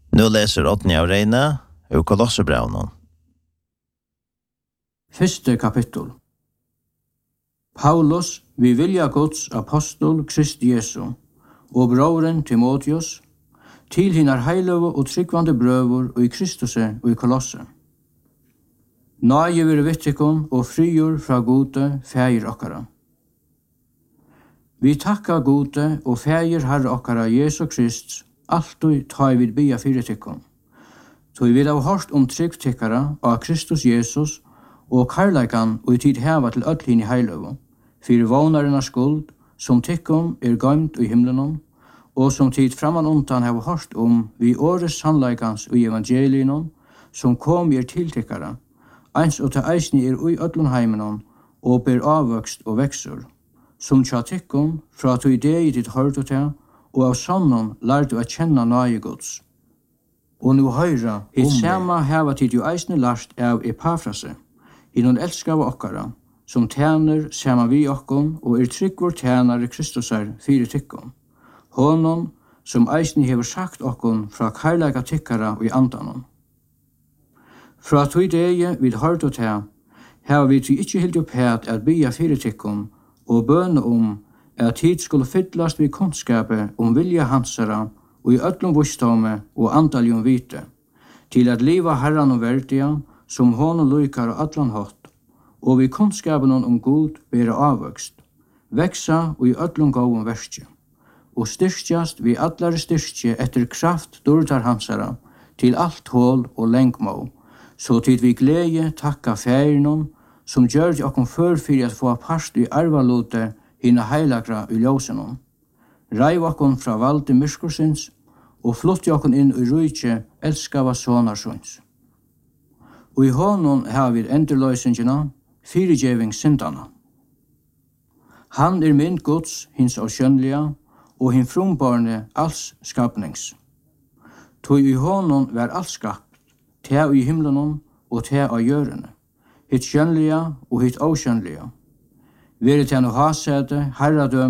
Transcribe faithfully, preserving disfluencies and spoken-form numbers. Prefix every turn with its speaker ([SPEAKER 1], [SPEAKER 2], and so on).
[SPEAKER 1] Nu läser Oddny av Reine ur Kolosserbrevnen.
[SPEAKER 2] Første kapittel. Paulus, vi vilja Guds apostol Kristi Jesu, og broren Timotheus, til hinnar heiløve og tryggvande brøver og i Kristuse og i Kolosse. Nage vire vittikon og frigjør fra gode fægir okkara. Vi takka gode og fægir herre okkara Jesu Krist, alltid ta vid bia fyrir tikkon. Så vi vil ha hørt om trygg tikkara av Kristus Jesus og karleikan og i tid heva til öll hinn i heiløve, fyrir vånarinnar skuld, som tikkon er gøymt i himlenon, og som tid framan undan heva hørt om vi åres sannleikans og evangelinon, som kom er til tikkara, eins og til eisni er ui öllun heimenon, og ber avvøkst og veksur, som tja tikkon fra to idei dit hørt til, og av sannon lærte å kjenne nage Guds. Og nu høyra, hitt sama heva tid jo eisne lært av Epafrase, hinnon elskava okkara, som tjener sama vi okkon og er tryggvår tjenare Kristusar fyrir tikkon. Honon som eisne hever sagt okkon fra karlaga tikkara og i andanon. Fra to idei vid hørt og til, heva vi til ikkje hildi opphet at bia fyrir tikkon og bøne om at tid skulle fyllast vid kunnskapet om vilja hansara og i öllum vustome og andaljum vite, til at liva herran og verdia som honom lukar og allan hatt, og vi kunnskapen om god bera avvøkst, veksa og i öllum gåum verskje, og styrkjast vi allare styrkje etter kraft dårtar hansara til alt hål og lengmå, så tid vi glede takka færinon som gjør til okkom før fyrir at få part i arvalote hina heilagra i ljósenon. Reiv okkom fra valde myrskursins og flotti okkom inn i rujtje elskava sonarsons. Og i honon har vi endurløysingina, fyrirgjeving syndana. Han er mynd Guds, hins av skjønnliga, og hin frumbarne alls skapnings. Tog i honon var alls skapt, te i himlenon og te av jørene, hitt skjønnliga og hitt avskjønnliga. Vere til no hasete, herradøm,